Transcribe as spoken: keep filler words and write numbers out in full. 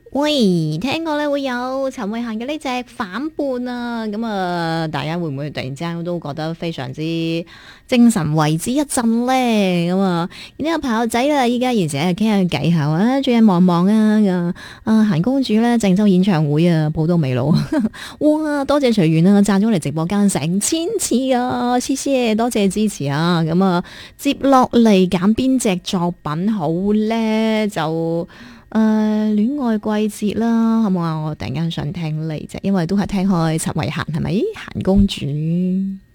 喂，聽過咧會有陳慧嫻嘅呢隻反叛啊，咁啊，大家會唔會突然之間都覺得非常之精神為之一振咧？咁啊，呢個朋友仔啦，依家而且係傾下偈下啊，最近忙唔忙啊？啊，啊，嫻公主咧鄭州演唱會啊，報到未老？哇，多謝隨緣啊，讚咗嚟直播間成千次啊，謝謝，多謝支持啊！咁啊，接落嚟揀邊隻作品好咧？就誒，戀愛季節啦，好冇啊？我突然間想聽呢隻，因為都係聽開陳慧嫻，係咪？嫻公主。